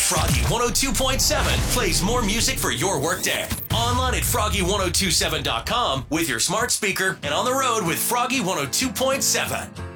Froggy 102.7 plays more music for your workday. Online at froggy1027.com with your smart speaker and on the road with Froggy 102.7.